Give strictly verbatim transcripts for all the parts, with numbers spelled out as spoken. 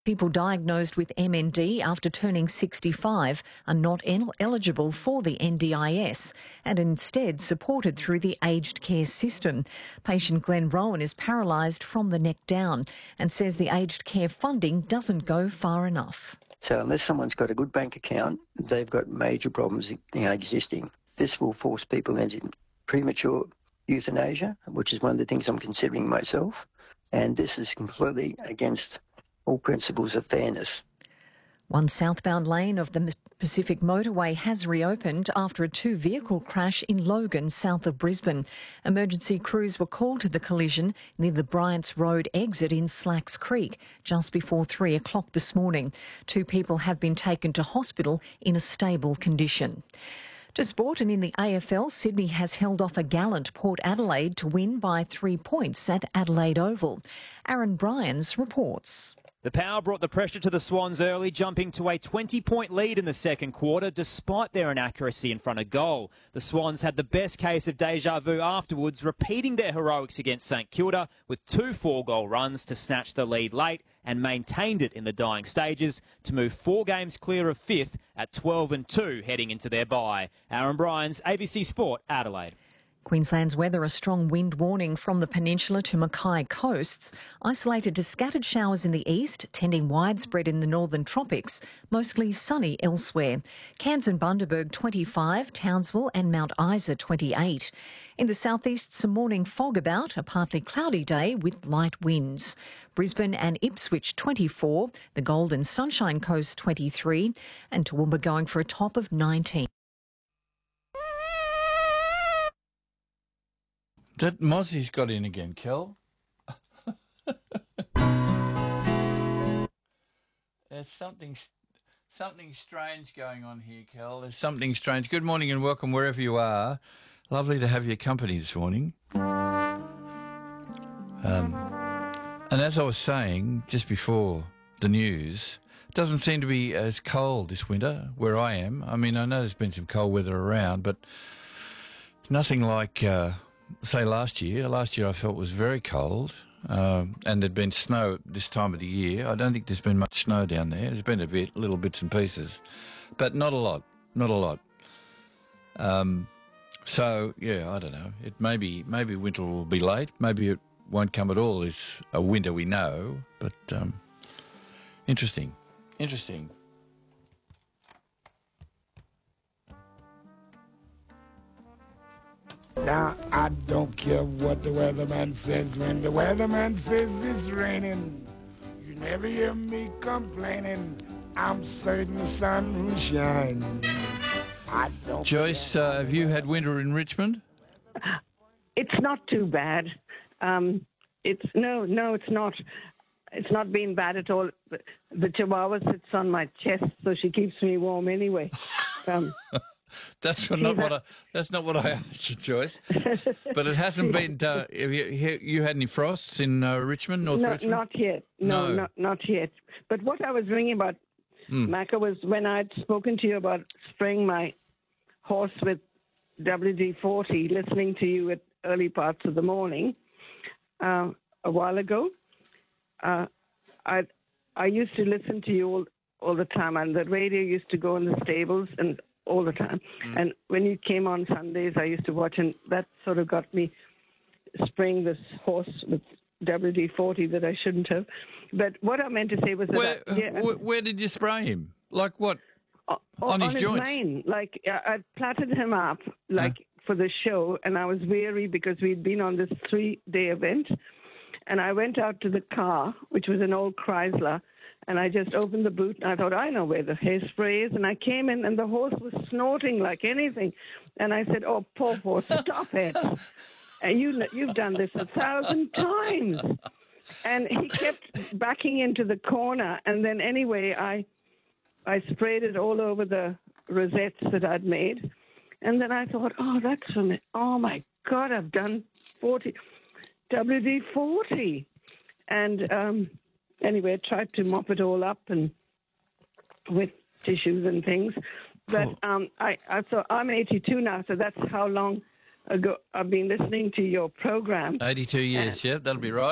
People diagnosed with M N D after turning sixty-five are not el- eligible for the N D I S and instead supported through the aged care system. Patient Glenn Rowan is paralysed from the neck down and says the aged care funding doesn't go far enough. So unless someone's got a good bank account, they've got major problems, you know, existing. This will force people into premature euthanasia, which is one of the things I'm considering myself, and this is completely against all principles of fairness. One southbound lane of the Pacific Motorway has reopened after a two-vehicle crash in Logan, south of Brisbane. Emergency crews were called to the collision near the Bryants Road exit in Slacks Creek just before three o'clock this morning. Two people have been taken to hospital in a stable condition. To sport, and in the A F L, Sydney has held off a gallant Port Adelaide to win by three points at Adelaide Oval. Aaron Bryans reports. The Power brought the pressure to the Swans early, jumping to a twenty-point lead in the second quarter, despite their inaccuracy in front of goal. The Swans had the best case of deja vu afterwards, repeating their heroics against St Kilda with two four-goal runs to snatch the lead late and maintained it in the dying stages to move four games clear of fifth at twelve and two heading into their bye. Aaron Bryans, A B C Sport, Adelaide. Queensland's weather, a strong wind warning from the peninsula to Mackay coasts, isolated to scattered showers in the east, tending widespread in the northern tropics, mostly sunny elsewhere. Cairns and Bundaberg twenty-five, Townsville and Mount Isa twenty-eight. In the southeast, some morning fog about, a partly cloudy day with light winds. Brisbane and Ipswich twenty-four, the Gold and Sunshine Coast twenty-three, and Toowoomba going for a top of nineteen. That Mozzie's got in again, Kel. There's something something strange going on here, Kel. There's something strange. Good morning and welcome wherever you are. Lovely to have your company this morning. Um, and as I was saying just before the news, it doesn't seem to be as cold this winter where I am. I mean, I know there's been some cold weather around, but nothing like... Uh, Say last year. Last year I felt was very cold, um, and there'd been snow this time of the year. I don't think there's been much snow down there. There's been a bit, little bits and pieces, but not a lot. Not a lot. Um, so yeah, I don't know. It maybe maybe winter will be late. Maybe it won't come at all. It's a winter we know, but um, interesting, interesting. Now, I don't care what the weatherman says. When the weatherman says it's raining, you never hear me complaining. I'm certain the sun will shine. I don't Joyce, uh, have you had winter in Richmond? It's not too bad. Um, it's no, no, it's not. It's not been bad at all. The Chihuahua sits on my chest, so she keeps me warm anyway. Um, That's not what I. That's not what I asked you, Joyce. But it hasn't been. Uh, have you, you had any frosts in uh, Richmond, North no, Richmond? Not yet. No, no, not not yet. But what I was ringing about, mm. Macca, was when I'd spoken to you about spraying my horse with W D forty, listening to you at early parts of the morning uh, a while ago. Uh, I I used to listen to you all all the time, and the radio used to go in the stables and. all the time. Mm. And when you came on Sundays, I used to watch, and that sort of got me spraying this horse with W D forty that I shouldn't have. But what I meant to say was that... Where, I, yeah, where, where did you spray him? Like what? Uh, on, on his, his joints? mane. Like, I, I platted him up, like, huh? for the show, and I was weary because we'd been on this three-day event. And I went out to the car, which was an old Chrysler, and I just opened the boot, and I thought, I know where the hairspray is. And I came in, and the horse was snorting like anything. And I said, oh, poor horse, stop it. And you, you've done this a thousand times. And he kept backing into the corner. And then anyway, I I sprayed it all over the rosettes that I'd made. And then I thought, oh, that's from it. Oh, my God, I've done forty, W D forty. And... um Anyway, I tried to mop it all up and with tissues and things. But um, I, I thought I'm eighty-two now, so that's how long ago I've been listening to your program. eighty-two years, and, yeah, that'll be right.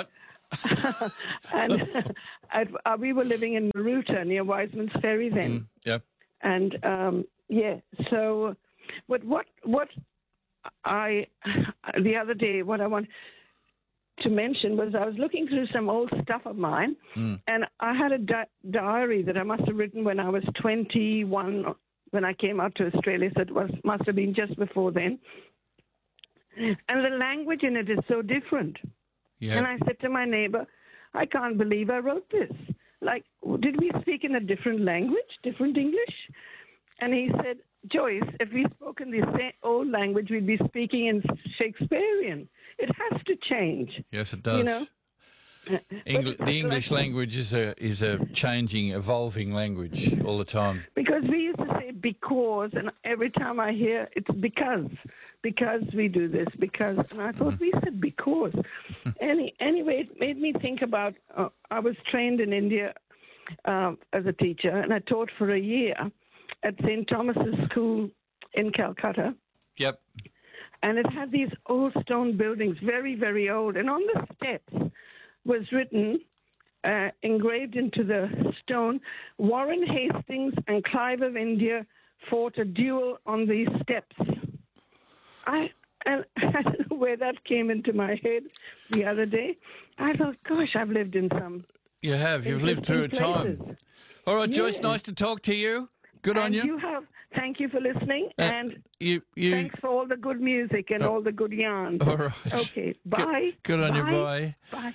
and at, uh, we were living in Maruta near Wiseman's Ferry then. Mm, yep. And um, yeah, so, but what what I the other day what I want to mention was I was looking through some old stuff of mine, mm. and I had a di- diary that I must have written when I was twenty-one when I came out to Australia. So it was must have been just before then. And the language in it is so different. Yeah. And I said to my neighbor, I can't believe I wrote this. Like, did we speak in a different language, different English? And he said, Joyce, if we spoke in the same old language, we'd be speaking in Shakespearean. It has to change. Yes, it does. You know? Engl- the English language is a is a changing, evolving language all the time. Because we used to say because, and every time I hear it's because, because we do this, because, and I thought mm. we said because. Any anyway, it made me think about. Uh, I was trained in India uh, as a teacher, and I taught for a year at Saint Thomas's School in Calcutta. Yep. And it had these old stone buildings, very, very old, and on the steps was written, uh, engraved into the stone, Warren Hastings and Clive of India fought a duel on these steps. I, and I don't know where that came into my head the other day. I thought, gosh, I've lived in some... You have. You've lived through a time. All right, Joyce, yes. Nice to talk to you. Good and on you. you have, thank you for listening, uh, and you, you, thanks for all the good music and uh, all the good yarns. All right. Okay, bye. Good, good on bye. you, bye. Bye.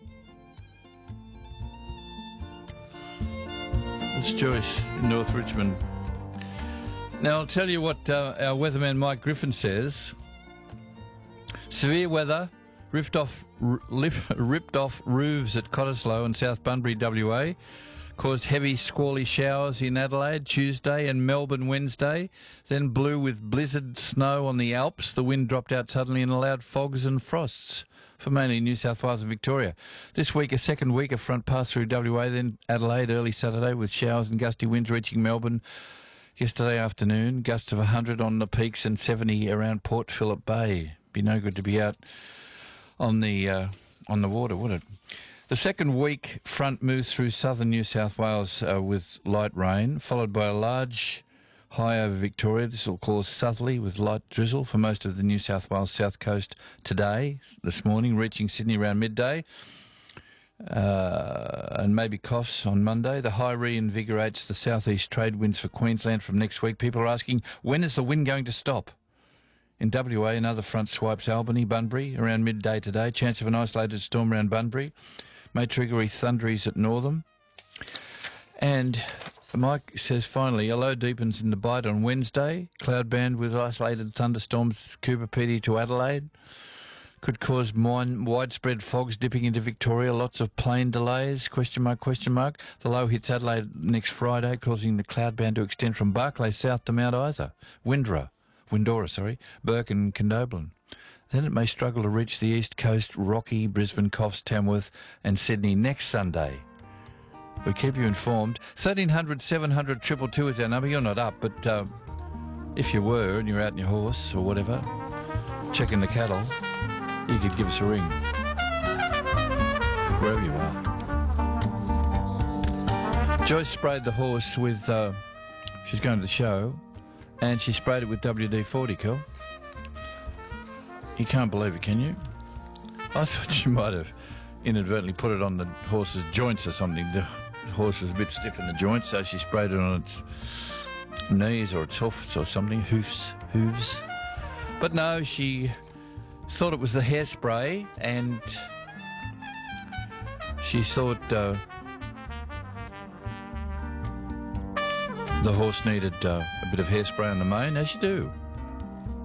It's Joyce in North Richmond. Now, I'll tell you what uh, our weatherman Mike Griffin says. Severe weather, ripped off, r- lift, ripped off roofs at Cottesloe and South Bunbury, W A, caused heavy squally showers in Adelaide Tuesday and Melbourne Wednesday, then blew with blizzard snow on the Alps. The wind dropped out suddenly and allowed fogs and frosts for mainly New South Wales and Victoria. This week, a second week of front passed through W A, then Adelaide early Saturday with showers and gusty winds reaching Melbourne yesterday afternoon. Gusts of one hundred on the peaks and seventy around Port Phillip Bay. Be no good to be out on the uh, on the water, would it? The second week front moves through southern New South Wales uh, with light rain, followed by a large high over Victoria. This will cause southerly with light drizzle for most of the New South Wales south coast today, this morning, reaching Sydney around midday, uh, and maybe coughs on Monday. The high reinvigorates the southeast trade winds for Queensland from next week. People are asking, when is the wind going to stop? In W A, another front swipes Albany, Bunbury around midday today. Chance of an isolated storm around Bunbury. May trigger thunderies at Northam. And Mike says, finally, a low deepens in the Bight on Wednesday. Cloud band with isolated thunderstorms, Cooper Pedy to Adelaide. Could cause min- widespread fogs dipping into Victoria. Lots of plane delays, question mark, question mark. The low hits Adelaide next Friday, causing the cloud band to extend from Barclay south to Mount Isa, Windra, Windora, sorry, Burke and Condobolin. Then it may struggle to reach the east coast, Rocky, Brisbane, Coffs, Tamworth and Sydney next Sunday. We keep you informed. thirteen hundred, seven hundred, two two two is our number. You're not up, but uh, if you were and you're out on your horse or whatever, checking the cattle, you could give us a ring. Wherever you are. Joyce sprayed the horse with, uh, she's going to the show, and she sprayed it with W D forty, cool. You can't believe it, can you? I thought she might have inadvertently put it on the horse's joints or something. The horse is a bit stiff in the joints, so she sprayed it on its knees or its hoofs or something, hoofs, hooves. But no, she thought it was the hairspray, and she thought uh, the horse needed uh, a bit of hairspray on the mane, as you do.